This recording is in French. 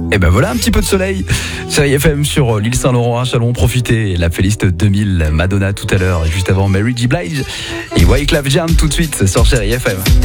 Et ben voilà un petit peu de soleil. Chérie FM sur l'île Saint-Laurent à Chalon. Profitez, la playlist 2000, Madonna tout à l'heure, et juste avant Mary J. Blige et Wyclef Jean tout de suite sur Chérie FM.